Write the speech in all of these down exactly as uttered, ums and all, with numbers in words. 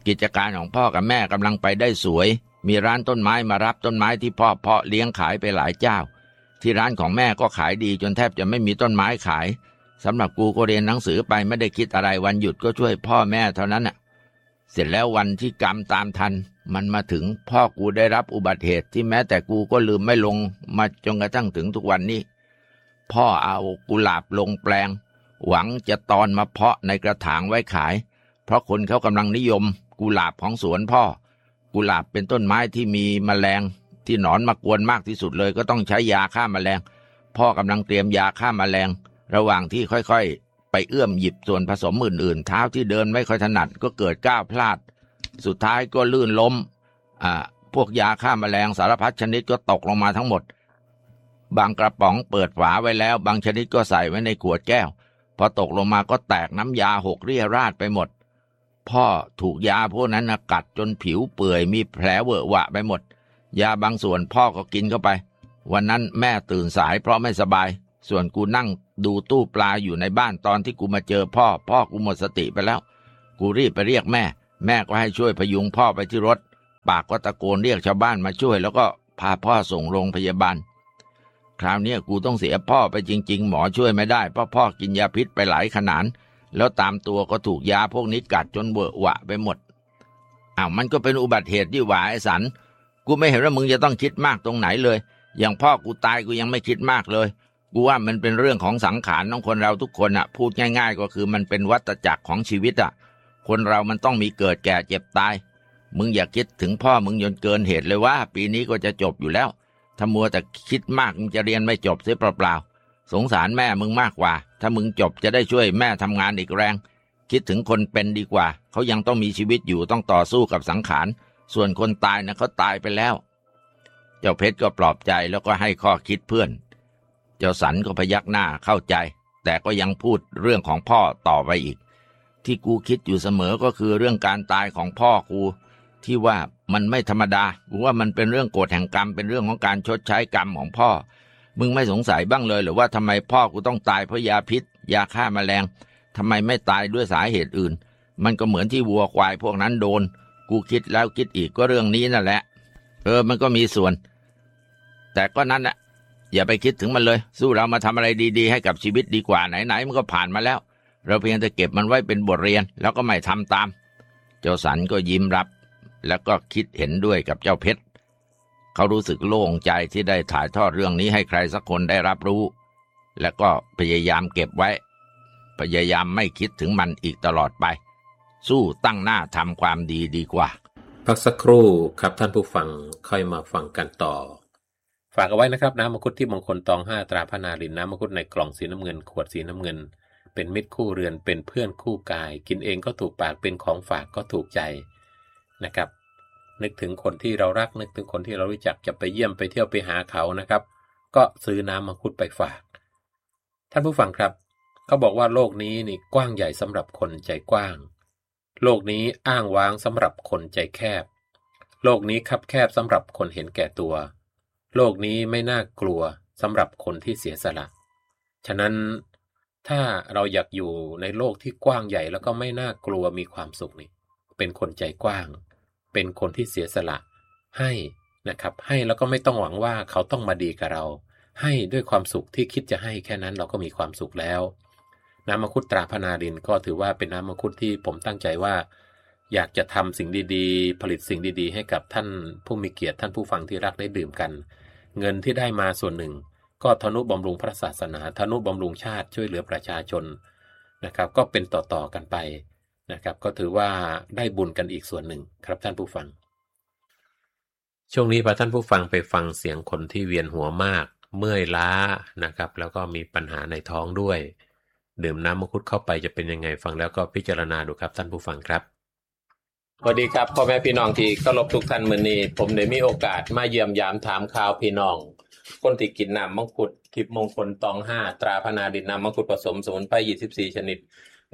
กิจการของพ่อกับแม่กำลังไปได้สวยมีร้านต้นไม้มารับต้นไม้ที่พ่อเพาะเลี้ยงขายไปหลายเจ้าที่ร้านของแม่ก็ขายดีจนแทบจะไม่มีต้นไม้ขายสำหรับกูก็เรียนหนังสือไปไม่ได้คิดอะไรวันหยุดก็ช่วยพ่อแม่เท่านั้นน่ะเสร็จแล้ววันที่กรรมตามทันมันมาถึงพ่อกูได้รับอุบัติเหตุที่แม้แต่กูก็ลืมไม่ลงมาจนกระทั่งถึงทุกวันนี้พ่อเอากุหลาบลงแปลงหวังจะตอนมาเพาะในกระถางไว้ขายเพราะคนเขากำลังนิยมกุหลาบของสวนพ่อกุหลาบเป็นต้นไม้ที่มีแมลงที่หนอนมากวนมากที่สุดเลยก็ต้องใช้ยาฆ่าแมลงพ่อกำลังเตรียมยาฆ่าแมลงระหว่างที่ค่อยๆไปเอื้อมหยิบส่วนผสมอื่นๆเท้าที่เดินไม่ค่อยถนัดก็เกิดก้าวพลาดสุดท้ายก็ลื่นล้มอ่าพวกยาฆ่าแมลงสารพัดชนิดก็ตกลงมาทั้งหมดบางกระป๋องเปิดฝาไว้แล้วบางชนิดก็ใส่ไว้ในขวดแก้วพอตกลงมาก็แตกน้ำยาหกเรี่ยราดไปหมดพ่อถูกยาพวกนั้นนะกัดจนผิวเปื่อยมีแผลเวอะหวะไปหมดยาบางส่วนพ่อก็กินเข้าไปวันนั้นแม่ตื่นสายเพราะไม่สบายส่วนกูนั่งดูตู้ปลาอยู่ในบ้านตอนที่กูมาเจอพ่อพ่อกูหมดสติไปแล้วกูรีบไปเรียกแม่แม่ก็ให้ช่วยพยุงพ่อไปที่รถปากก็ตะโกนเรียกชาวบ้านมาช่วยแล้วก็พาพ่อส่งโรงพยาบาลคราวนี้กูต้องเสียพ่อไปจริงๆหมอช่วยไม่ได้เพราะพ่อกินยาพิษไปหลายขนาดแล้วตามตัวก็ถูกยาพวกนี้กัดจนเวอะหวะไปหมดอ้าวมันก็เป็นอุบัติเหตุที่หวาไอ้สันกูไม่เห็นว่ามึงจะต้องคิดมากตรงไหนเลยอย่างพ่อกูตายกูยังไม่คิดมากเลยกูว่ามันเป็นเรื่องของสังขารของคนเราทุกคนอ่ะพูดง่ายๆก็คือมันเป็นวัฏจักรของชีวิตอ่ะคนเรามันต้องมีเกิดแก่เจ็บตายมึงอย่าคิดถึงพ่อมึงจนเกินเหตุเลยว่าปีนี้ก็จะจบอยู่แล้วถ้ามัวแต่คิดมากมึงจะเรียนไม่จบเสียเปล่าๆสงสารแม่มึงมากกว่าถ้ามึงจบจะได้ช่วยแม่ทำงานอีกแรงคิดถึงคนเป็นดีกว่าเขายังต้องมีชีวิตอยู่ต้องต่อสู้กับสังขารส่วนคนตายนะเขาตายไปแล้วเจ้าเพชรก็ปลอบใจแล้วก็ให้ข้อคิดเพื่อนเจ้าสันก็พยักหน้าเข้าใจแต่ก็ยังพูดเรื่องของพ่อต่อไปอีกที่กูคิดอยู่เสมอก็คือเรื่องการตายของพ่อกูที่ว่ามันไม่ธรรมดากูว่ามันเป็นเรื่องกฎแห่งกรรมเป็นเรื่องของการชดใช้กรรมของพ่อมึงไม่สงสัยบ้างเลยหรือว่าทำไมพ่อกูต้องตายเพราะยาพิษยาฆ่าแมลงทำไมไม่ตายด้วยสาเหตุอื่นมันก็เหมือนที่วัวควายพวกนั้นโดนกูคิดแล้วคิดอีกก็เรื่องนี้นั่นแหละเออมันก็มีส่วนแต่ก็นั้นแหละอย่าไปคิดถึงมันเลยสู้เรามาทำอะไรดีๆให้กับชีวิตดีกว่าไหนๆมันก็ผ่านมาแล้วเราเพียงแต่เก็บมันไว้เป็นบทเรียนแล้วก็ไม่ทำตามเจ้าสันก็ยิ้มรับแล้วก็คิดเห็นด้วยกับเจ้าเพชรเขารู้สึกโล่งใจที่ได้ถ่ายทอดเรื่องนี้ให้ใครสักคนได้รับรู้และก็พยายามเก็บไว้พยายามไม่คิดถึงมันอีกตลอดไปสู้ตั้งหน้าทำความดีดีกว่าพักสักครู่ครับท่านผู้ฟังค่อยมาฟังกันต่อฝากเอาไว้นะครับน้ำมังคุดที่มงคลตองห้าตราพระนารินน้ำมังคุดในกล่องสีน้ำเงินขวดสีน้ำเงินเป็นมิตรคู่เรือนเป็นเพื่อนคู่กายกินเองก็ถูกปากเป็นของฝากก็ถูกใจนะครับนึกถึงคนที่เรารักนึกถึงคนที่เรารู้จักจะไปเยี่ยมไปเที่ยวไปหาเขานะครับก็ซื้อน้ำมังคุดไปฝากท่านผู้ฟังครับเขาบอกว่าโลกนี้นี่กว้างใหญ่สำหรับคนใจกว้างโลกนี้อ้างว้างสำหรับคนใจแคบโลกนี้คับแคบสำหรับคนเห็นแก่ตัวโลกนี้ไม่น่ากลัวสำหรับคนที่เสียสละฉะนั้นถ้าเราอยากอยู่ในโลกที่กว้างใหญ่แล้วก็ไม่น่ากลัวมีความสุขนี่เป็นคนใจกว้างเป็นคนที่เสียสละให้นะครับให้แล้วก็ไม่ต้องหวังว่าเขาต้องมาดีกับเราให้ด้วยความสุขที่คิดจะให้แค่นั้นเราก็มีความสุขแล้วน้ำมังคุดตราพระนารินก็ถือว่าเป็นน้ำมังคุดที่ผมตั้งใจว่าอยากจะทำสิ่งดีๆผลิตสิ่งดีๆให้กับท่านผู้มีเกียรติท่านผู้ฟังที่รักได้ดื่มกันเงินที่ได้มาส่วนหนึ่งก็ทนุบำรุงพระศาสนาทนุบำรุงชาติช่วยเหลือประชาชนนะครับก็เป็นต่อๆกันไปนะครับก็ถือว่าได้บุญกันอีกส่วนหนึ่งครับท่านผู้ฟังช่วงนี้พาท่านผู้ฟังไปฟังเสียงคนที่เวียนหัวมากเมื่อยล้านะครับแล้วก็มีปัญหาในท้องด้วยดื่มน้ำมังคุดเข้าไปจะเป็นยังไงฟังแล้วก็พิจารณาดูครับท่านผู้ฟังครับสวัสดีครับพ่อแม่พี่น้องที่เคารพทุกท่านมื้อนี้ผมได้มีโอกาสมาเยี่ยมยามถามข่าวพี่น้องคนที่กินน้ำมังคุดทิพย์มงคลตองห้าตราพระนารินน้ำมังคุดผสมสมุนไพรยี่สิบสี่ชนิด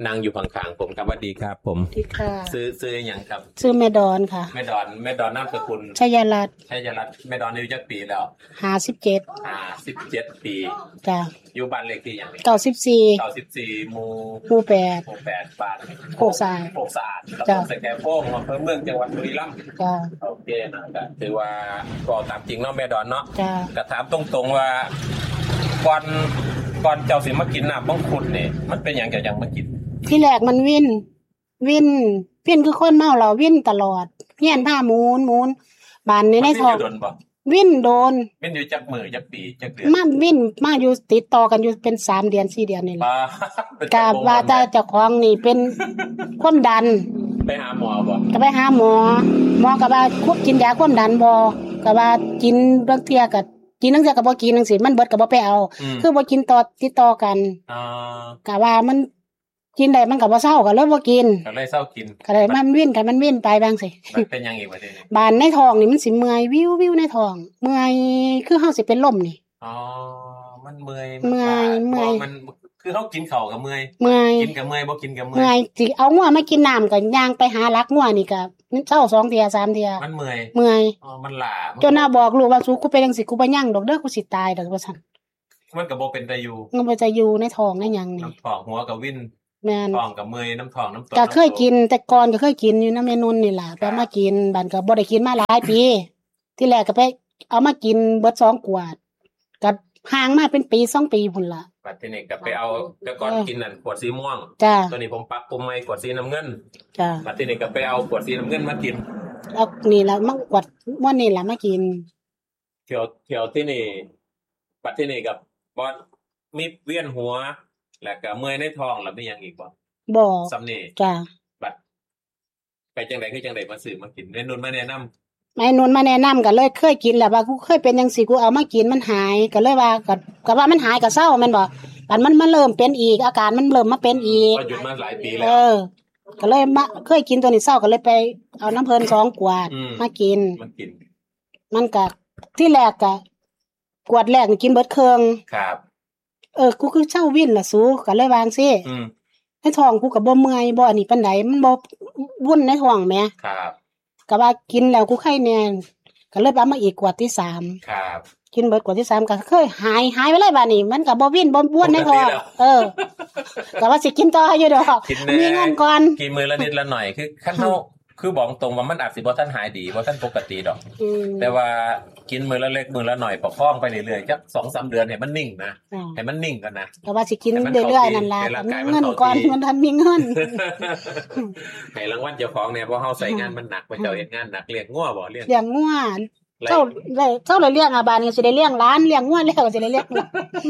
นั่งอยู่ข้างๆผมครับสวัสดีครับผมสวัสดีค่ะซื้อซื้ออย่างครับชื่อแม่ดอนค่ะแม่ดอนแม่ดอนนามสกุลชัยรัตน์ชัยรัตน์แม่ดอนอายุจักปีแล้วห้าสิบเจ็ดอ่าสิบเจ็ดปีจ้ะอยู่บ้านเลขที่หยังนี่เก้าสิบสี่เก้าสิบสี่หมู่หมู่แปดหมู่แปดบ้านโคกสะอาดโคกสะอาดตำบจ้ะลสแกโป้งอำเภอเมืองจังหวัดบุรีรัมย์จ้ะโอเคนะก็ถือว่าก็ตามจริงเนาะแม่ดอนเนาะจ้ะก็ถามตรงๆว่าก่อนก่อนเจ้าสิมากินน้ำมังคุดนี่มันเป็นหยังเจ้ายังมากินที่แรกมันวิน วินวินคือคนเมาเราวินตลอดเฮียนผ้าหมูนหมูนบานในในท้องมันมีอยู่โดนบ่วินโดนเป็นอยู่จักมือจักปีจักเดือนมาวินมาอยู่ติดต่อกันอยู่เป็นสามเดือนสี่เดือนนี่แหละปลาเป็นกาบว่าแต่เจ้าของนี่เป็นความดันไปหาหมอบ่ก็ไปหาหมอหมอก็ว่าควบกินยาความดันบ่ก็ว่ากินบางเที่ยก็กินบางเที่ยก็บ่กินจังซี่มันเบิดก็บ่ไปเอา คือบ่กินต่อติดต่อกันอ่าก็ว่ามันกินได้มันก็บ่เศร้าก็เลยบ่กินก็เลยเศร้ากินก็เลยมันวิ่นกันมันวิ่นไปบางสิมันเป็นหยังอีกวะทีนี้บานในท้องนี่มันสิเมื่อยวิววิวในท้องเมื่อยคือเฮาสิเป็นลมนี่อ๋อมันเมื่อยเมื่อยล้าเมื่อยพมันคือเฮากินข้าวก็เมื่อยเมื่อยกินก็เมื่อยบ่กินก็เมื่เมื่ออย ยสิเอางัวมากินน้ำก็ย่างไปหารักงัวนี่ก็มันเช้าสองเที่ยสามเที่ยมันเมื่อยเมื่อยอ๋อมันล้าจนน่าบอกลูกว่าสู้กูเป็นจังซี่กูบ่ยั่งดอกเด้อกูสิตายดอกว่าซั่นมันก็บ่เป็นตาอยู่มันบ่จะอยู่ในท้องในหยังนี่น้ำท้องหัวก็วิ่นแม่นท้องก็เมื่อยน้ำท้องน้ำตก็เคยกินแต่ก่อนก็เคยกินอยู่นำแม่นุ่นนี่ล่ะไปเอามากินบัดก็บ่ได้กินมาหลายปี ที่แรกก็ไปเอามากินเบิดสองขวดก็ห่างมาเป็นปีสองปีพุ่นล่ะบัดทีนี้ก็ไปเอาแต่ก่อนกินนั่นขวดสีม่วงจ้าตัวนี้ผมปรับปรุงใหม่ขวดสีน้ำเงินจ้าบัดทีนี้ก็ไปเอาขวดสีน้ำเงินมากินแล้วนี่ล่ะมากวดม่วนนี่ล่ะมากินเที่ยวเที่ยวที่นี่บัดที่นี่กับบอสมีเวียนหัว แล้วก็เมื่อยในท้องแล้วมีหยังอีกบ่บ่ซ้ำนี่จ้าบัดไปจังไดคือจังไดมาซื้อมากินแม่นุ่นมาแนะนำแม่นุ่นมาแนะนำก็เลยเคยกินแหละว่ากูเคยเป็นจังซี่กูเอามากินมันหายก็เลยว่าก็ก็ว่ามันหายก็เศร้าแม่นบ่บัดมันมันเริ่มเป็นอีกอาการมันเริ่มมาเป็นอีกก็หยุดมาหลายปีเอแล้วอ ก็เลยมาเคยกินตัวนี้เศร้าก็เลยไปเอาน้ำเพิ่นสองขวดอืมมากินมากินมันก็ที่แรกก็ขวดแรกนี่กินเบิดเครื่องครับเออกูคือเจ้าวินล่ะสูก็เลยวางซิอืมในท้องกูก็บ่เมื่อยบ่อันนี้ปานใดมันบ่วุ่นในท้องแหมครับก็ว่ากินแล้วกูไข้แน่ก็เลยไปเอามาอีกขวดที่สามครับกินเบิดขวดที่สามก็เคยหายหายไปเลยบัดนี้มันก็บ่วิ่นบ่บ้วนในท้องเออก็ว่าสิกินต่ออยู่ดอกกินแน่มีเงินก่อนกินมื้อละนิดละหน่อยคือคันเฮาคือบอกตรงว่ามันอาจสิบ่ทันหายดีบ่ทันปกติดอกอืมแต่ว่ากินมื้อละเล็กมื้อละหน่อยประคองไปเรื่อยๆจัก สองสาม เดือนให้มันนิ่งนะอ่าให้มันนิ่งก่อนนะก็ว่าสิกินให้มันเรื่อยๆเข้าที่นั่นล่ะให้ร่างกายมันเงินเข้าก่อนที่มันทันมีเงินให้รางวัลเจ้าของเนี่ยเพราะเฮาใส่งานมันหนักว่าเจ้าเฮ็ดงานหนักเลี้ยงงัวบ่เลี้ยงเลี้ยงงัวไรเจ้าได้เจ้าเลยเลี้ยงอาบานก็สิได้เลี้ยงหลานเลี้ยงงัวแล้วก็สิได้เลี้ยงหลาน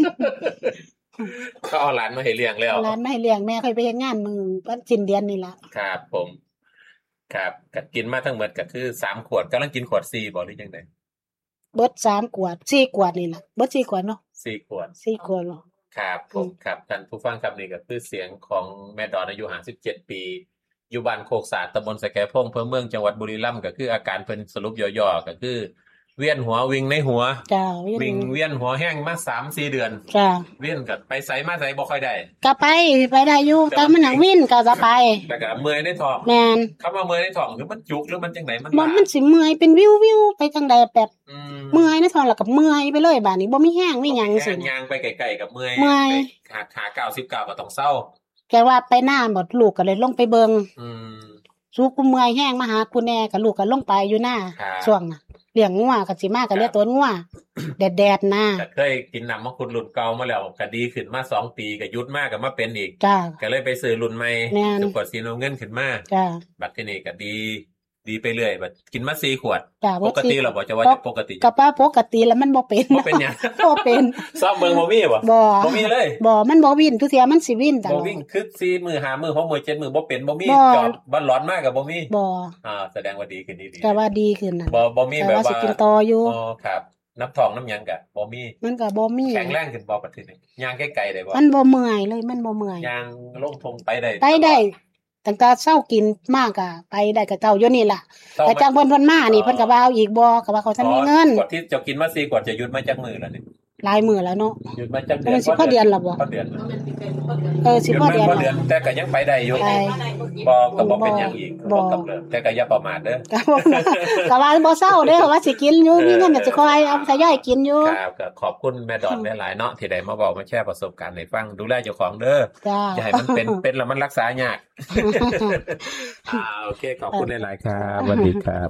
ก็เอาหลานมาให้เลี้ยงแล้วหลานไม่ให้เลี้ยงแม่ค่อยไปเฮ็ดงานมื้อวันสิ้นเดือนนี่ล่ะครับผม ครับก็กินมาทั้งหมดก็คือสามขวดกำลังกินขวดสี่บ่หรือจังได๋เบิดสามขวดสี่ขวดนี่ล่ะเบิดสี่ขวดเนาะสี่ขวดสี่ขวดเนาะครับผมครับท่านผู้ฟังครับนี่ก็คือเสียงของแม่ดอนอายุห้าสิบเจ็ดปี อยู่บ้านโคกสะอาดตำบลสแกพงอำเภอเมืองจังหวัดบุรีรัมย์ก็คืออาการเพิ่นสรุปย่อๆก็คือ เวียนหัววิงในหัวจ้าวิงเวียนหัวแห้งมา สามสี่ เดือนจ้าเวียนก็ไปไสมาไสบ่ค่อยได้ก็ไปไปได้อยู่แต่มันหนังวินก็จะไปแล้วก็เมื่อยในท้องแม่นคำว่าเมื่อยในท้องคือมันจุกหรือมันจังไดมันบ่ล้ามันสิเมื่อยเป็นวิวๆไปจังใดแบบอืมเมื่อยในท้องแล้วก็เมื่อยไปเลยบัดนี้บ่มีแห้งมีหยังสิแค่ย่างไปไกลๆกับเมื่อยเมื่อยไปหาหาเก้าสิบเก้าก็ต้องเศร้าแกว่าไปหน้าหมดลูกก็เลยลงไปเบิงอืมสู้กูเมื่อยแห้งมาหากูแน่กับลูกก็ลงไปอยู่หน้าครับช่วงน่ะเลี้ยงงัวก็สิมาก็เลี้ยงตัวงัวแดดๆน่ะแต่เคยกินน้ำมังคุดรุ่นเก่ามาแล้วก็ดีขึ้นมาสองปีก็หยุดมากก็มาเป็นอีกจ้าก็เลยไปซื้อรุ่นใหม่แม่นสุกดสีน้ำเงินขึ้นมาจ้าบัดที่นี่ก็ดี ดีไปเรื่อยบัดกินมาสี่ขวดจ้าปกติเราบอกจะว่าจะปกติกับป้าปกติแล้วมันบ่เป็นบ่เป็นหยังบ่เป็นซ่อมเมืองบ่มีบ่บ่บ่มีเลยบ่มันบ่วินทุกเที่ยมันสิวินตลบ่อดวิ่งคือสี่มือหามือหกมือเจ็ดมือบ่เป็นบ่มีบ่จอดบ่ร้อนมากก็บ่มีบ่อ่าแสดงว่าดีขึ้นดีแต่ว่าดีขึ้นน่ะๆบ่บ่มีแต่แบบว่าสิว่ากินต่ออยู่อ๋อครับ น้ำทองน้ำหยังก็บ่มีมันก็บ่มีแข็งแรงขึ้นบ่บัดทีนี้ย่างไกลๆได้บ่มันบ่เมื่อยเลยมันบ่เมื่อยย่างลงทงไปได้ไปได้ตั้งแต่เช้ากินมากอ่ะไปได้กับเจ้าอยู่นี่ล่ะเศร้าแต่ไหมจังเพิ่นเพิ่นมานี่เพิ่นก็ว่าเอาอีกบ่ก็ว่าเขาทันมีเงินกดที่เจะกินมาสี่กว่าจะหยุดมาจากมือแล้วนี่หลายมื้อแล้วเนาะหยุดมาจักเดือนมันสิพอเดือนละบ่พอเดือนเออสิพอเดือนพอเดือนแต่ก็ยังไปได้อยู่ไปบ่ก็บ่เป็นหยังอีกบ่บ่กำเริบแต่ก็อย่าประมาทเด้อก็บ่ก็ว่าบ่เศร้าเด้อว่าสิกินอยู่มีเงินก็สิคอยเอาทยอยกินอยู่ครับก็ขอบคุณแม่ดอนหลายๆเนาะที่ได้มาบอกมาแชร์ประสบการณ์ให้ฟังดูแลเจ้าของเด้อจ้าอย่าให้มันเป็น เป็นแล้วมันรักษายาก อ่าโอเคขอบคุณหลายๆครับสวัสดีครับ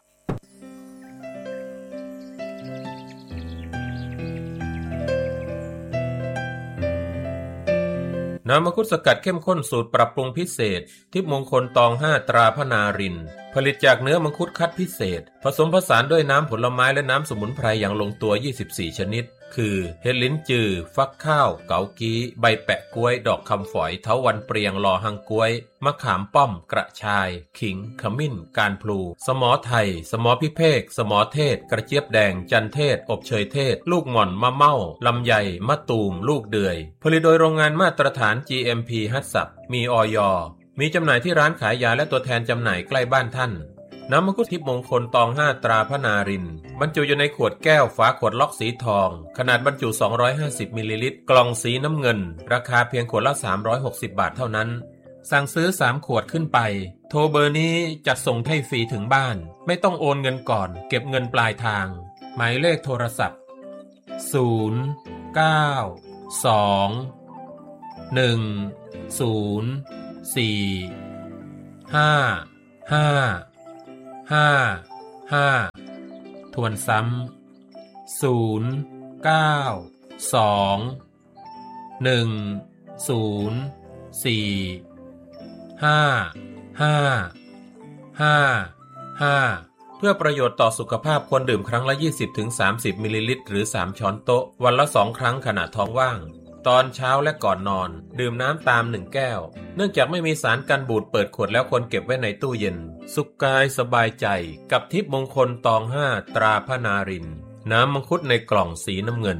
น้ำมังคุดสกัดเข้มข้นสูตรปรับปรุงพิเศษทิพย์มงคลตองห้าตราพนารินผลิตจากเนื้อมังคุดคัดพิเศษผสมผสานด้วยน้ำผลไม้และน้ำสมุนไพรอย่างลงตัวยี่สิบสี่ชนิดคือเห็ดลิ้นจือฟักข้าวเกากี้ใบแปะกล้วยดอกคำฝอยเถาวัลย์เปรียงลอหังกล้วยมะขามป้อมกระชายขิงขมิ้นการพลูสมอไทยสมอพิเภกสมอเทศกระเจี๊ยบแดงจันเทศอบเชยเทศลูกหม่อนมะเม่าลำไยมะตูมลูกเดือยผลิตโดยโรงงานมาตรฐาน จี เอ็ม พี ฮัตสับมีอย.มีจำหน่ายที่ร้านขายยาและตัวแทนจำหน่ายใกล้บ้านท่านน้ำมังคุดทิพย์มงคลตองห้าตราพนารินบรรจุอยู่ในขวดแก้วฝาขวดล็อกสีทองขนาดบรรจุสองร้อยห้าสิบมิลลิลิตรกล่องสีน้ำเงินราคาเพียงขวดละสามร้อยหกสิบบาทเท่านั้นสั่งซื้อสามขวดขึ้นไปโทรเบอร์นี้จัดส่งให้ฟรีถึงบ้านไม่ต้องโอนเงินก่อนเก็บเงินปลายทางหมายเลขโทรศัพท์ศูนย์ เก้า สอง หนึ่ง ศูนย์ สี่ ห้า ห้า ห้า ห้าทวนซ้ำศูนย์ เก้า สอง หนึ่ง ศูนย์ สี่ ห้า ห้า ห้า ห้าเพื่อประโยชน์ต่อสุขภาพควรดื่มครั้งละ ยี่สิบถึงสามสิบ มิลลิลิตรหรือสามช้อนโต๊ะวันละสองครั้งขณะท้องว่างตอนเช้าและก่อนนอนดื่มน้ำตามหนึ่งแก้วเนื่องจากไม่มีสารกันบูดเปิดขวดแล้วควรเก็บไว้ในตู้เย็นสุขกายสบายใจกับทิพย์มงคลตองห้าตราพนารินน้ำมังคุดในกล่องสีน้ำเงิน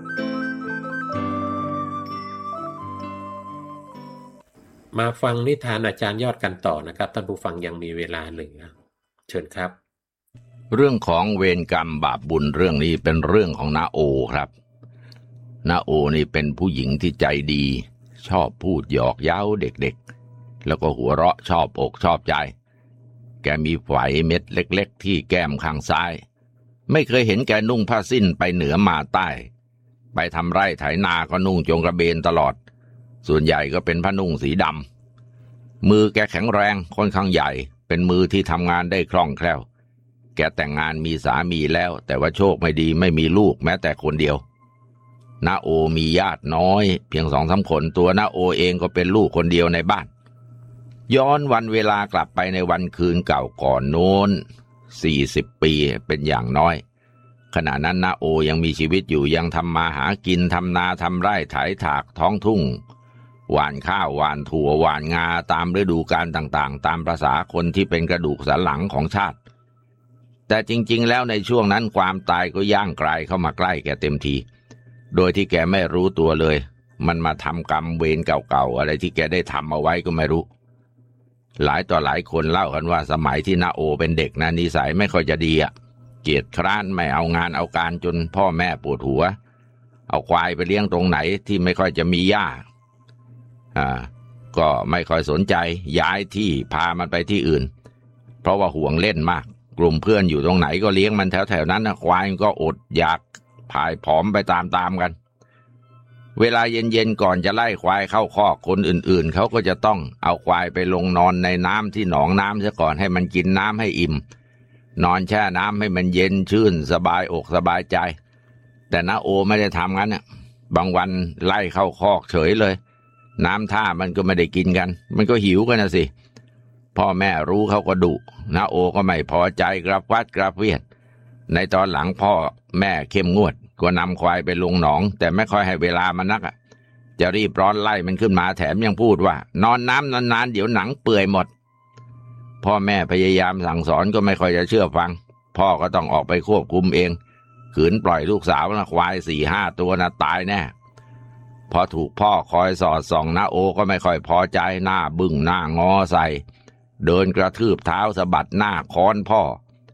มาฟังนิทานอาจารย์ยอดกันต่อนะครับท่านผู้ฟังยังมีเวลาเหลือเชิญครับเรื่องของเวรกรรมบาปบุญเรื่องนี้เป็นเรื่องของน้าโอครับน้าโอนี่เป็นผู้หญิงที่ใจดีชอบพูดหยอกเย้าเด็กๆแล้วก็หัวเราะชอบอกชอบใจแกมีไฝเม็ดเล็กๆที่แก้มข้างซ้ายไม่เคยเห็นแกนุ่งผ้าสิ้นไปเหนือมาใต้ไปทำไร่ไถนาก็นุ่งจงกระเบนตลอดส่วนใหญ่ก็เป็นผ้านุ่งสีดำมือแกแข็งแรงค่อนข้างใหญ่เป็นมือที่ทำงานได้คล่องแคล่วแกแต่งงานมีสามีแล้วแต่ว่าโชคไม่ดีไม่มีลูกแม้แต่คนเดียวน้าโอมีญาติน้อยเพียงสองสามคนตัวน้าโอเองก็เป็นลูกคนเดียวในบ้านย้อนวันเวลากลับไปในวันคืนเก่าก่อนโน้นสี่สิบปีเป็นอย่างน้อยขณะนั้นน้าโอยังมีชีวิตอยู่ยังทำมาหากินทำนาทำไร่ไถถากท้องทุ่งหว่านข้าวหว่านถั่วหว่านงาตามฤดูกาลต่างๆตามประสาคนที่เป็นกระดูกสันหลังของชาติแต่จริงๆแล้วในช่วงนั้นความตายก็ย่างไกลเข้ามาใกล้แกเต็มทีโดยที่แกไม่รู้ตัวเลยมันมาทำกรรมเวรเก่าๆอะไรที่แกได้ทำเอาไว้ก็ไม่รู้หลายต่อหลายคนเล่ากันว่าสมัยที่น้าโอเป็นเด็กนะนิสัยไม่ค่อยจะดีอ่ะเกียจคร้านไม่เอางานเอาการจนพ่อแม่ปวดหัวเอาควายไปเลี้ยงตรงไหนที่ไม่ค่อยจะมีหญ้าอ่าก็ไม่ค่อยสนใจย้ายที่พามันไปที่อื่นเพราะว่าห่วงเล่นมากกลุ่มเพื่อนอยู่ตรงไหนก็เลี้ยงมันแถวๆนั้นนะควายก็อดอยากผายผอมไปตามๆกันเวลาเย็นๆก่อนจะไล่ควายเข้าคอกคนอื่นๆเขาก็จะต้องเอาควายไปลงนอนในน้ำที่หนองน้ำซะก่อนให้มันกินน้ำให้อิ่มนอนแช่น้ำให้มันเย็นชื่นสบายอกสบายใจแต่น้าโอไม่ได้ทำงั้นน่ะบางวันไล่เข้าคอกเฉยเลยน้ำท่ามันก็ไม่ได้กินกันมันก็หิวกันนะสิพ่อแม่รู้เขาก็ดุน้าโอก็ไม่พอใจกระฟัดกระเฟียดในตอนหลังพ่อแม่เข้มงวดก็นำควายไปลงหนองแต่ไม่ค่อยให้เวลามันนักอ่ะจะรีบร้อนไล่มันขึ้นมาแถมยังพูดว่านอนน้ำนานๆเดี๋ยวหนังเปื่อยหมดพ่อแม่พยายามสั่งสอนก็ไม่ค่อยจะเชื่อฟังพ่อก็ต้องออกไปควบคุมเองขืนปล่อยลูกสาวนะควายสี่ห้าตัวนะตายแน่พอถูกพ่อคอยสอดส่องน้าโอก็ไม่ค่อยพอใจหน้าบึ้งหน้างอใส่เดินกระทืบเท้าสะบัดหน้าค้อนพ่อ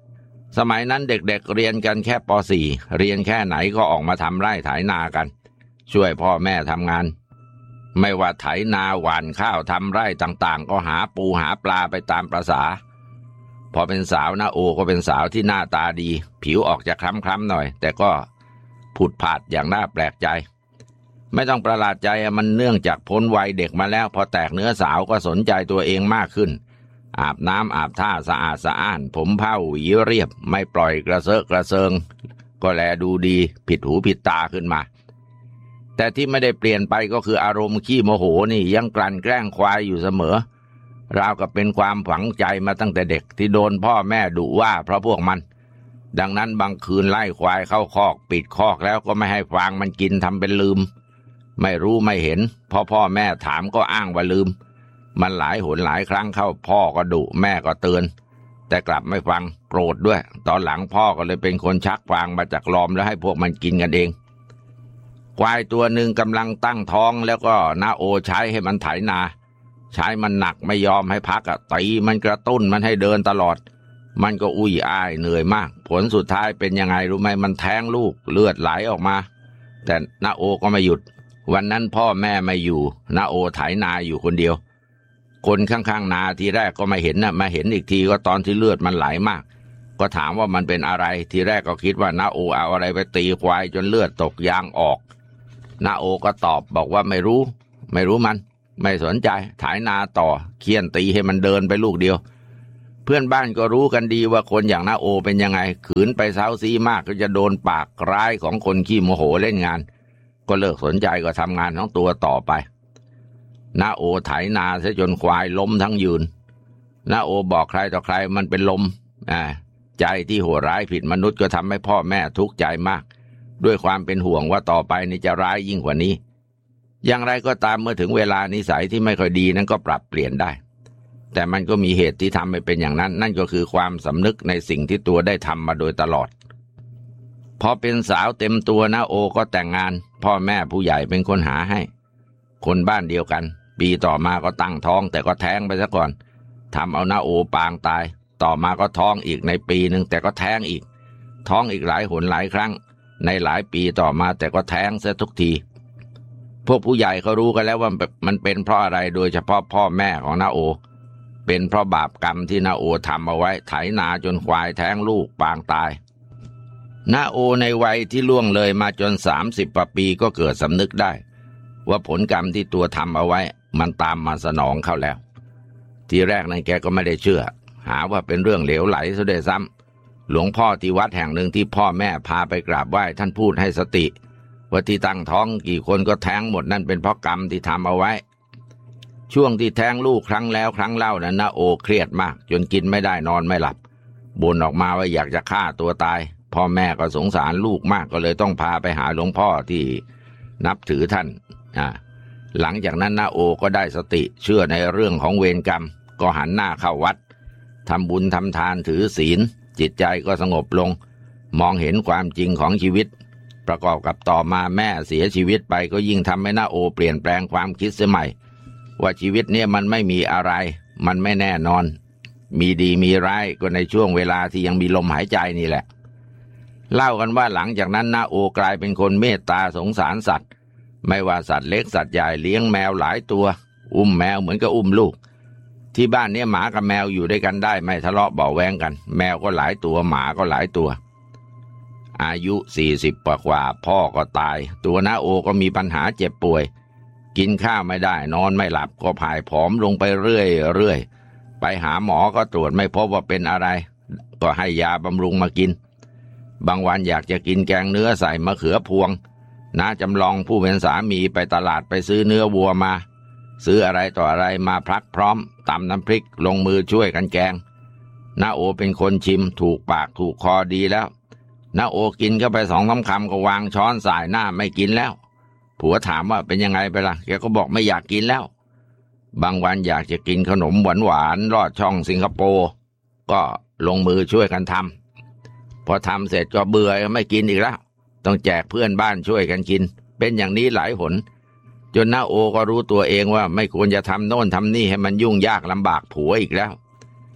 สมัยนั้นเด็กๆ เ, เรียนกันแค่ป .สี่ เรียนแค่ไหนก็ออกมาทำไร่ไถนากันช่วยพ่อแม่ทำงานไม่ว่าไถนาหว่านข้าวทำไร่ต่างๆก็หาปูหาปลาไปตามประสาพอเป็นสาวนาโอก็เป็นสาวที่หน้าตาดีผิวออกจะคล้ำๆหน่อยแต่ก็ผุดผาดอย่างน่าแปลกใจไม่ต้องประหลาดใจมันเนื่องจากพ้นวัยเด็กมาแล้วพอแตกเนื้อสาวก็สนใจตัวเองมากขึ้นอาบน้ำอาบท่าสะอาดสะอ้านผมเผ้าหวีเรียบไม่ปล่อยกระเซาะกระเซิงก็แลดูดีผิดหูผิดตาขึ้นมาแต่ที่ไม่ได้เปลี่ยนไปก็คืออารมณ์ขี้โมโหนี่ยังกลั่นแกล้งควายอยู่เสมอราวกับเป็นความฝังใจมาตั้งแต่เด็กที่โดนพ่อแม่ดุว่าเพราะพวกมันดังนั้นบางคืนไล่ควายเข้าคอกปิดคอกแล้วก็ไม่ให้ฟางมันกินทำเป็นลืมไม่รู้ไม่เห็นพอพ่อแม่ถามก็อ้างว่าลืมมันหลายหนหลายครั้งเข้าพ่อก็ดุแม่ก็เตือนแต่กลับไม่ฟังโกรธด้วยตอนหลังพ่อก็เลยเป็นคนชักฟางมาจากลอมแล้วให้พวกมันกินกันเองควายตัวหนึ่งกำลังตั้งท้องแล้วก็น้าโอใช้ให้มันไถนาใช้มันหนักไม่ยอมให้พักอ่ะตีมันกระตุ้นมันให้เดินตลอดมันก็อุ้ยอ้ายเหนื่อยมากผลสุดท้ายเป็นยังไงรู้ไหมมันแท้งลูกเลือดไหลออกมาแต่น้าโอก็ไม่หยุดวันนั้นพ่อแม่ไม่อยู่น้าโอไถนาอยู่คนเดียวคนข้างๆนาทีแรกก็ไม่เห็นนะมาเห็นอีกทีก็ตอนที่เลือดมันไหลมากก็ถามว่ามันเป็นอะไรทีแรกก็คิดว่าน้าโอเอาอะไรไปตีควายจนเลือดตกยางออกน้าโอก็ตอบบอกว่าไม่รู้ไม่รู้มันไม่สนใจไถนาต่อเคี่ยนตีให้มันเดินไปลูกเดียวเพื่อนบ้านก็รู้กันดีว่าคนอย่างน้าโอเป็นยังไงขืนไปเซ้าซีมากก็จะโดนปากร้ายของคนขี้โมโหเล่นงานก็เลิกสนใจก็ทำงานของตัวต่อไปน้าโอไถนาซะจนควายล้มทั้งยืนน้าโอบอกใครต่อใครมันเป็นลมอ่าใจที่โหดร้ายผิดมนุษย์ก็ทำให้พ่อแม่ทุกข์ใจมากด้วยความเป็นห่วงว่าต่อไปนี่จะร้ายยิ่งกว่านี้อย่างไรก็ตามเมื่อถึงเวลานิสัยที่ไม่ค่อยดีนั้นก็ปรับเปลี่ยนได้แต่มันก็มีเหตุที่ทำให้เป็นอย่างนั้นนั่นก็คือความสำนึกในสิ่งที่ตัวได้ทำมาโดยตลอดพอเป็นสาวเต็มตัวน้าโอก็แต่งงานพ่อแม่ผู้ใหญ่เป็นคนหาให้คนบ้านเดียวกันปีต่อมาก็ตั้งท้องแต่ก็แท้งไปซะก่อนทำเอาน้าโอปางตายต่อมาก็ท้องอีกในปีหนึ่งแต่ก็แท้งอีกท้องอีกหลายหนหลายครั้งในหลายปีต่อมาแต่ก็แท้งซะทุกทีพวกผู้ใหญ่เขารู้กันแล้วว่ามันเป็นเพราะอะไรโดยเฉพาะพ่อแม่ของน้าโอเป็นเพราะบาปกรรมที่น้าโอทำเอาไว้ไถนาจนควายแท้งลูกปางตายน้าโอในวัยที่ล่วงเลยมาจนสามสิบกว่าปีก็เกิดสำนึกได้ว่าผลกรรมที่ตัวทำเอาไว้มันตามมาสนองเข้าแล้วทีแรกนั้นแกก็ไม่ได้เชื่อหาว่าเป็นเรื่องเหลวไหลซะด้วยซ้ำหลวงพ่อที่วัดแห่งหนึ่งที่พ่อแม่พาไปกราบไหว้ท่านพูดให้สติว่าที่ตั้งท้องกี่คนก็แท้งหมดนั่นเป็นเพราะกรรมที่ทำเอาไว้ช่วงที่แท้งลูกครั้งแล้วครั้งเล่านั้นน้าโอเครียดมากจนกินไม่ได้นอนไม่หลับบ่นออกมาว่าอยากจะฆ่าตัวตายพ่อแม่ก็สงสารลูกมากก็เลยต้องพาไปหาหลวงพ่อที่นับถือท่านอ่าหลังจากนั้นน้าโอก็ได้สติเชื่อในเรื่องของเวรกรรมก็หันหน้าเข้าวัดทำบุญทำทานถือศีลจิตใจก็สงบลงมองเห็นความจริงของชีวิตประกอบกับต่อมาแม่เสียชีวิตไปก็ยิ่งทำให้น้าโอเปลี่ยนแปลงความคิดเสียใหม่ว่าชีวิตเนี่ยมันไม่มีอะไรมันไม่แน่นอนมีดีมีร้ายก็ในช่วงเวลาที่ยังมีลมหายใจนี่แหละเล่ากันว่าหลังจากนั้นน้าโอกลายเป็นคนเมตตาสงสารสัตว์ไม่ว่าสัตว์เล็กสัตว์ใหญ่เลี้ยงแมวหลายตัวอุ้มแมวเหมือนกับอุ้มลูกที่บ้านนี้หมากับแมวอยู่ด้วยกันได้ไม่ทะเลาะเบาแวงกันแมวก็หลายตัวหมาก็หลายตัวอายุสี่สิบกว่าพ่อก็ตายตัวน้าโอก็มีปัญหาเจ็บป่วยกินข้าวไม่ได้นอนไม่หลับก็ผ่ายผอมลงไปเรื่อยๆไปหาหมอก็ตรวจไม่พบว่าเป็นอะไรก็ให้ยาบำรุงมากินบางวันอยากจะกินแกงเนื้อใส่มะเขือพวงน้าจำลองผู้เป็นสามีไปตลาดไปซื้อเนื้อวัวมาซื้ออะไรต่ออะไรมาพลักพร้อมตำน้ำพริกลงมือช่วยกันแกงน้าโอเป็นคนชิมถูกปากถูกคอดีแล้วน้าโอกินเข้าไปสองสามคำก็วางช้อนสายหน้าไม่กินแล้วผัวถามว่าเป็นยังไงไปล่ะแกก็บอกไม่อยากกินแล้วบางวันอยากจะกินขนมหวานหวานลอดช่องสิงคโปร์ก็ลงมือช่วยกันทำพอทำเสร็จก็เบื่อไม่กินอีกแล้วต้องแจกเพื่อนบ้านช่วยกันกินเป็นอย่างนี้หลายหนจนน้าโอก็รู้ตัวเองว่าไม่ควรจะทำโน่นทำนี่ให้มันยุ่งยากลำบากผัวอีกแล้ว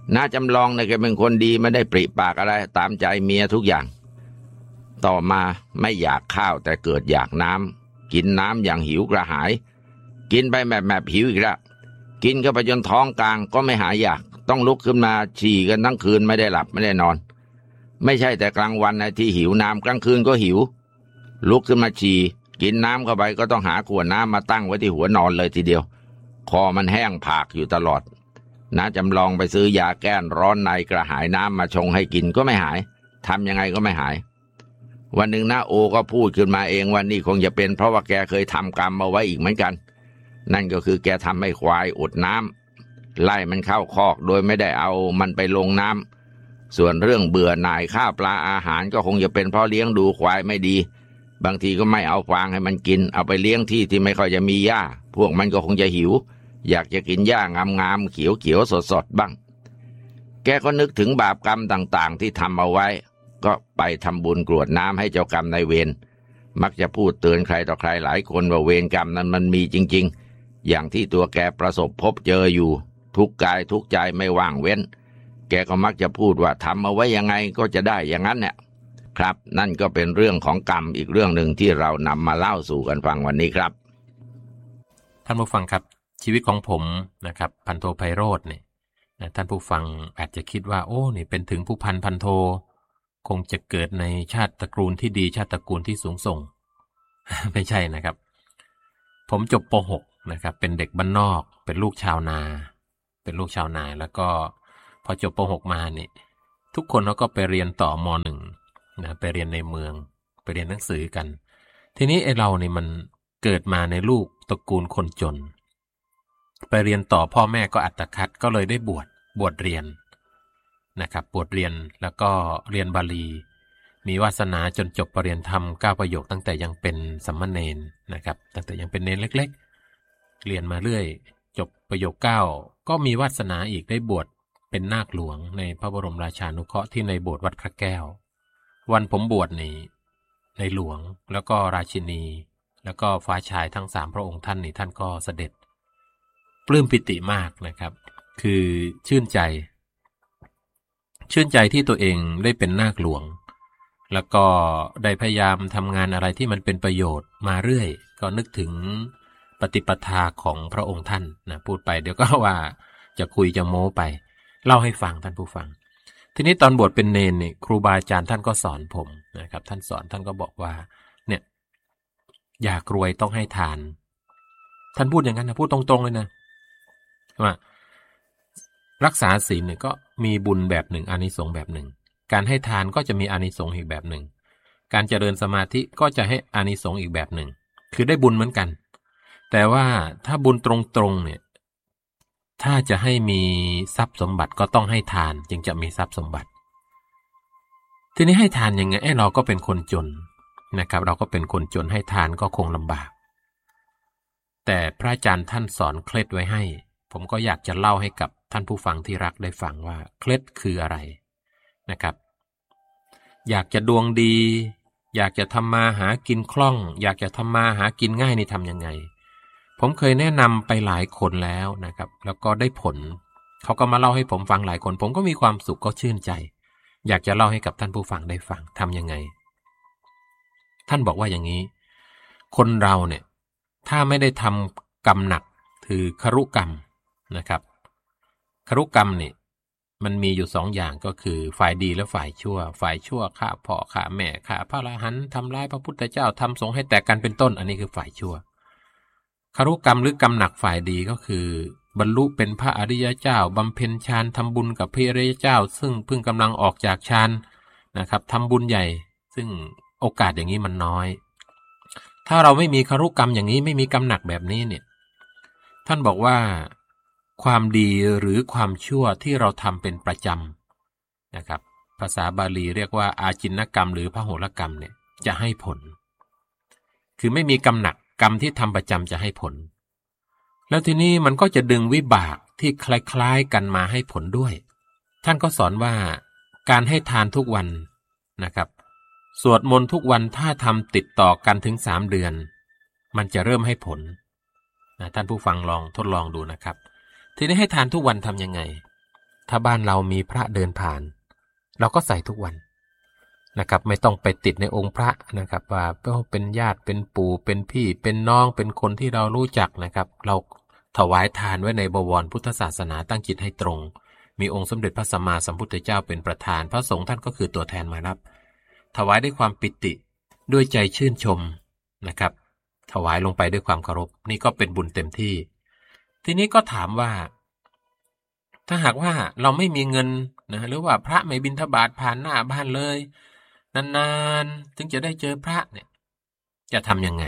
น้าจำลองเนี่ยแกเป็นคนดีไม่ได้ปริปากอะไรตามใจเมียทุกอย่างต่อมาไม่อยากข้าวแต่เกิดอยากน้ำกินน้ำอย่างหิวกระหายกินไปแบบแบบหิวอีกแล้วกินเข้าไปจนท้องกลางก็ไม่หายอยากต้องลุกขึ้นมาฉี่กันทั้งคืนไม่ได้หลับไม่ได้นอนไม่ใช่แต่กลางวันนะที่หิวน้ำกลางคืนก็หิวลุกขึ้นมาฉี่กินน้ำเข้าไปก็ต้องหาขวดน้ำมาตั้งไว้ที่หัวนอนเลยทีเดียวคอมันแห้งผากอยู่ตลอดน้าจำลองไปซื้อยาแก้ร้อนในกระหายน้ำมาชงให้กินก็ไม่หายทำยังไงก็ไม่หายวันหนึ่งน้าโอก็พูดขึ้นมาเองว่านี่คงจะเป็นเพราะว่าแกเคยทำกรรมมาไว้อีกเหมือนกันนั่นก็คือแกทำให้ควายอดน้ำไล่มันเข้าคอกโดยไม่ได้เอามันไปลงน้ำส่วนเรื่องเบื่อหน่ายข้าวปลาอาหารก็คงจะเป็นเพราะเลี้ยงดูควายไม่ดีบางทีก็ไม่เอาฟางให้มันกินเอาไปเลี้ยงที่ที่ไม่ค่อยจะมีหญ้าพวกมันก็คงจะหิวอยากจะกินหญ้างามๆเขียวๆสดๆบ้างแกก็นึกถึงบาปกรรมต่างๆที่ทำเอาไว้ก็ไปทำบุญกรวดน้ำให้เจ้ากรรมนายเวรมักจะพูดเตือนใครต่อใครหลายคนว่าเวรกรรมนั้นมันมีจริงๆอย่างที่ตัวแกประสบพบเจออยู่ทุกกายทุกใจไม่ว่างเว้นแกก็มักจะพูดว่าทำเอาไว้ยังไงก็จะได้อย่างนั้นเนี่ยครับนั่นก็เป็นเรื่องของกรรมอีกเรื่องหนึ่งที่เรานำมาเล่าสู่กันฟังวันนี้ครับท่านผู้ฟังครับชีวิตของผมนะครับพันโทไพโรจน์เนี่ยนะท่านผู้ฟังอาจจะคิดว่าโอ้นี่เป็นถึงผู้พันพันโทคงจะเกิดในชาติตระกูลที่ดีชาติตระกูลที่สูงส่ง ไม่ใช่นะครับผมจบป หก นะครับเป็นเด็กบ้านนอกเป็นลูกชาวนาเป็นลูกชาวนาแล้วก็พอจบป หก มาเนี่ยทุกคนเขาก็ไปเรียนต่อม หนึ่ง นะไปเรียนในเมืองไปเรียนหนังสือกันทีนี้ไอ้เราเนี่ยมันเกิดมาในลูกตระกูลคนจนไปเรียนต่อพ่อแม่ก็อัตคัดก็เลยได้บวชบวชเรียนนะครับบวชเรียนแล้วก็เรียนบาลีมีวาสนาจนจบปรริญญาธรรมเก้าประโยคตั้งแต่ยังเป็นสัมมเณรนะครับตั้งแต่ยังเป็นเนรเล็กๆเรียนมาเรื่อยจบประโยคเก้าก็มีวาสนาอีกได้บวชเป็นนาคหลวงในพระบรมราชานุเคราะห์ที่ในโบสถ์วัดพระแก้ววันผมบวชนี่ในหลวงแล้วก็ราชินีแล้วก็ฟ้าชายทั้งสามพระองค์ท่านนี่ท่านก็เสด็จปลื้มปิติมากนะครับคือชื่นใจชื่นใจที่ตัวเองได้เป็นนาคหลวงแล้วก็ได้พยายามทำงานอะไรที่มันเป็นประโยชน์มาเรื่อยก็นึกถึงปฏิปทาของพระองค์ท่านนะพูดไปเดี๋ยวก็ว่าจะคุยจะโม้ไปเล่าให้ฟังท่านผู้ฟังทีนี้ตอนบวชเป็นเนรเนี่ยครูบาอาจารย์ท่านก็สอนผมนะครับท่านสอนท่านก็บอกว่าเนี่ยอยากรวยต้องให้ทานท่านพูดอย่างนั้นนะพูดตรงๆเลยนะว่ารักษาศีลเนี่ยก็มีบุญแบบหนึ่งอานิสงส์แบบหนึ่งการให้ทานก็จะมีอานิสงส์อีกแบบหนึ่งการเจริญสมาธิก็จะให้อานิสงส์อีกแบบหนึ่งคือได้บุญเหมือนกันแต่ว่าถ้าบุญตรงๆเนี่ยถ้าจะให้มีทรัพย์สมบัติก็ต้องให้ทานจึงจะมีทรัพย์สมบัติทีนี้ให้ทานยังไงไอ้เราก็เป็นคนจนนะครับเราก็เป็นคนจนให้ทานก็คงลำบากแต่พระอาจารย์ท่านสอนเคล็ดไว้ให้ผมก็อยากจะเล่าให้กับท่านผู้ฟังที่รักได้ฟังว่าเคล็ดคืออะไรนะครับอยากจะดวงดีอยากจะทำมาหากินคล่องอยากจะทำมาหากินง่ายนี่ทำยังไงผมเคยแนะนำไปหลายคนแล้วนะครับแล้วก็ได้ผลเขาก็มาเล่าให้ผมฟังหลายคนผมก็มีความสุขก็ชื่นใจอยากจะเล่าให้กับท่านผู้ฟังได้ฟังทำยังไงท่านบอกว่าอย่างนี้คนเราเนี่ยถ้าไม่ได้ทำกรรมหนักคือครุกรรมนะครับครุกรรมเนี่ยมันมีอยู่สองอย่างก็คือฝ่ายดีและฝ่ายชั่วฝ่ายชั่วฆ่าพ่อฆ่าแม่ฆ่าพระอรหันต์ทำร้ายพระพุทธเจ้าทำสงฆ์ให้แตกกันเป็นต้นอันนี้คือฝ่ายชั่วครุกรรมหรือกรรมหนักฝ่ายดีก็คือบรรลุเป็นพระอริยเจ้าบำเพ็ญฌานทำบุญกับพระอริยเจ้าซึ่งเพิ่งกำลังออกจากฌานนะครับทำบุญใหญ่ซึ่งโอกาสอย่างนี้มันน้อยถ้าเราไม่มีครุกรรมอย่างนี้ไม่มีกรรมหนักแบบนี้เนี่ยท่านบอกว่าความดีหรือความชั่วที่เราทำเป็นประจำนะครับภาษาบาลีเรียกว่าอาจินกรรมหรือพหลกรรมเนี่ยจะให้ผลคือไม่มีกรรมหนักกรรมที่ทำประจำจะให้ผลแล้วทีนี้มันก็จะดึงวิบากที่คล้ายๆกันมาให้ผลด้วยท่านก็สอนว่าการให้ทานทุกวันนะครับสวดมนต์ทุกวันถ้าทำติดต่อกันถึงสามเดือนมันจะเริ่มให้ผลนะท่านผู้ฟังลองทดลองดูนะครับทีนี้ให้ทานทุกวันทำยังไงถ้าบ้านเรามีพระเดินผ่านเราก็ใส่ทุกวันนะครับไม่ต้องไปติดในองค์พระนะครับว่าเป็นญาติเป็นปู่เป็นพี่เป็นน้องเป็นคนที่เรารู้จักนะครับเราถวายทานไว้ในบวรพุทธศาสนาตั้งจิตให้ตรงมีองค์สมเด็จพระสัมมาสัมพุทธเจ้าเป็นประธานพระสงฆ์ท่านก็คือตัวแทนมารับถวายด้วยความปิติด้วยใจชื่นชมนะครับถวายลงไปด้วยความเคารพนี่ก็เป็นบุญเต็มที่ทีนี้ก็ถามว่าถ้าหากว่าเราไม่มีเงินนะหรือว่าพระไม่บิณฑบาตผ่านหน้าบ้านเลยนานๆถึงจะได้เจอพระเนี่ยจะทำยังไง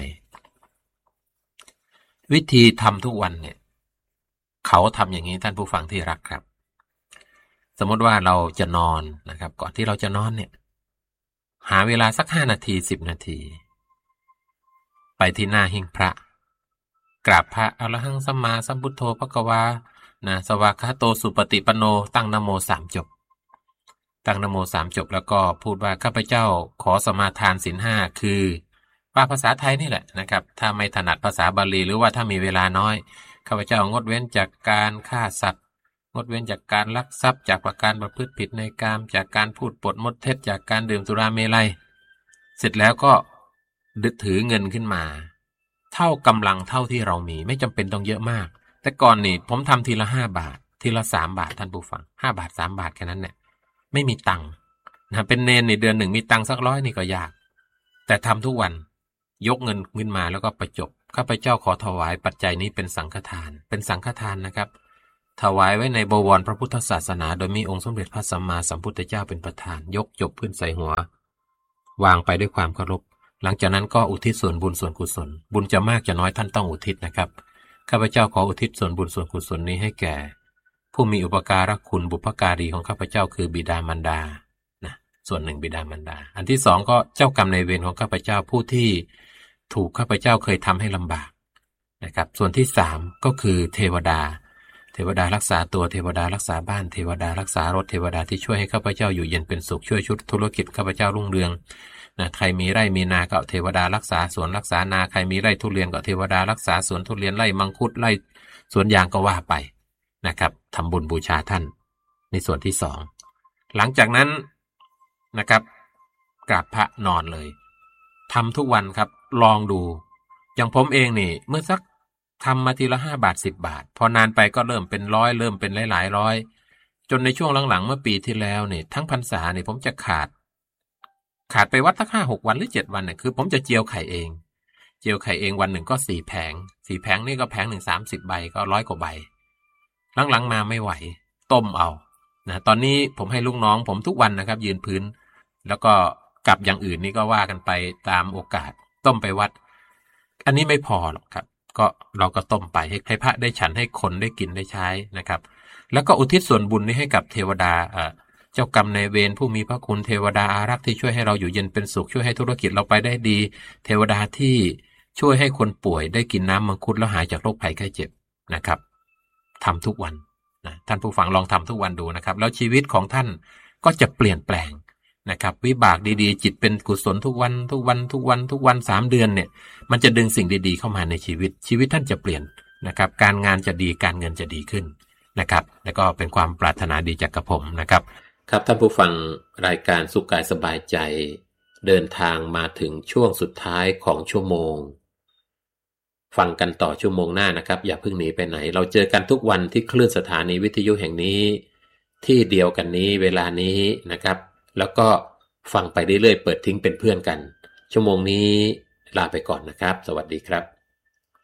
วิธีทำทุกวันเนี่ยเขาทำอย่างนี้ท่านผู้ฟังที่รักครับสมมติว่าเราจะนอนนะครับก่อนที่เราจะนอนเนี่ยหาเวลาสักห้านาทีสิบนาทีไปที่หน้าหิ้งพระกราบพระอรหังสัมมาสัมพุทโธภควานะสวากขาโตสุปฏิปันโนตั้งนะโมสามจบตั้งนะโมสามจบแล้วก็พูดว่าข้าพเจ้าขอสมาทานศีลห้าคือว่าภาษาไทยนี่แหละนะครับถ้าไม่ถนัดภาษาบาลีหรือว่าถ้ามีเวลาน้อยข้าพเจ้างดเว้นจากการฆ่าสัตว์งดเว้นจากการลักทรัพย์จากประการประพฤติผิดในกามจากการพูดปดมดเท็จจากการดื่มสุราเมลัยเสร็จแล้วก็ดึกถือเงินขึ้นมาเท่ากำลังเท่าที่เรามีไม่จำเป็นต้องเยอะมากแต่ก่อนนี่ผมทำทีละห้าบาททีละสามบาทท่านผู้ฟังห้าบาทสามบาทแค่นั้นเนี่ยไม่มีตังค์นะเป็นเนนในเดือนหนึ่งมีตังค์สักร้อยนี่ก็ยากแต่ทำทุกวันยกเงินขึ้นมาแล้วก็ประจบข้าพเจ้าขอถวายปัจจัยนี้เป็นสังฆทานเป็นสังฆทานนะครับถวายไว้ในบวรพระพุทธศาสนาโดยมีองค์สมเด็จพระสัมมาสัมพุทธเจ้าเป็นประธานยกจบขึ้นใส่หัววางไปด้วยความเคารพหลังจากนั้นก็อุทิศส่วนบุญส่วนกุศลบุญจะมากจะน้อยท่านต้องอุทิศนะครับข้าพเจ้าขออุทิศส่วนบุญส่วนกุศลนี้ให้แก่ผู้มีอุปการะคุณบุพการีของข้าพเจ้าคือบิดามารดานะส่วนหนึ่งบิดามารดาอันที่สองก็เจ้ากรรมนายเวรของข้าพเจ้าผู้ที่ถูกข้าพเจ้าเคยทำให้ลำบากนะครับส่วนที่สามก็คือเทวดาเทวดารักษาตัวเทวดารักษาบ้านเทวดารักษารถเทวดาที่ช่วยให้ข้าพเจ้าอยู่เย็นเป็นสุขช่วยชุดธุรกิจข้าพเจ้ารุ่งเรืองนะใครมีไร่มีนาก็เทวดารักษาสวนรักษานาใครมีไร่ทุเรียนก็เทวดารักษาสวนทุเรียนไร่มังคุดไร่สวนยางก็ว่าไปนะครับทำบุญบูชาท่านในส่วนที่สองหลังจากนั้นนะครับกราบพระนอนเลยทำทุกวันครับลองดูอย่างผมเองนี่เมื่อสักทำมาทีละห้าบาทสิบบาทพอนานไปก็เริ่มเป็นร้อยเริ่มเป็นหลายๆร้อยจนในช่วงหลังๆเมื่อปีที่แล้วนี่ทั้งพรรษานี่ผมจะขาดขาดไปวัดสักห้าหกวันหรือเจ็ดวันเนี่ยคือผมจะเจียวไข่เองเจียวไข่เองวันหนึ่งก็สี่แผงสี่แผงนี่ก็แผงหนึ่งสามสิบใบก็ร้อยกว่าใบหลังๆมาไม่ไหวต้มเอานะตอนนี้ผมให้ลูกน้องผมทุกวันนะครับยืนพื้นแล้วก็กับอย่างอื่นนี่ก็ว่ากันไปตามโอกาสต้มไปวัดอันนี้ไม่พอหรอกครับก็เราก็ต้มไปให้ให้พระได้ฉันให้คนได้กินได้ใช้นะครับแล้วก็อุทิศส่วนบุญนี้ให้กับเทวดาเอ่อเจ้ากรรมนายเวรผู้มีพระคุณเทวดาอารักษ์ที่ช่วยให้เราอยู่เย็นเป็นสุขช่วยให้ธุรกิจเราไปได้ดีเทวดาที่ช่วยให้คนป่วยได้กินน้ำมังคุดแล้วหายจากโรคภัยไข้เจ็บนะครับทำทุกวันนะท่านผู้ฟังลองทำทุกวันดูนะครับแล้วชีวิตของท่านก็จะเปลี่ยนแปลงนะครับวิบากดีๆจิตเป็นกุศลทุกวันทุกวันทุกวันทุกวันสามเดือนเนี่ยมันจะดึงสิ่งดีๆเข้ามาในชีวิตชีวิตท่านจะเปลี่ยนนะครับการงานจะดีการเงินจะดีขึ้นนะครับแล้วก็เป็นความปรารถนาดีจากกระผมนะครับครับท่านผู้ฟังรายการสุขกายสบายใจเดินทางมาถึงช่วงสุดท้ายของชั่วโมงฟังกันต่อชั่วโมงหน้านะครับอย่าเพิ่งหนีไปไหนเราเจอกันทุกวันที่คลื่นสถานีวิทยุแห่งนี้ที่เดียวกันนี้เวลานี้นะครับแล้วก็ฟังไปเรื่อยๆเปิดทิ้งเป็นเพื่อนกันชั่วโมงนี้ลาไปก่อนนะครับสวัสดีครับ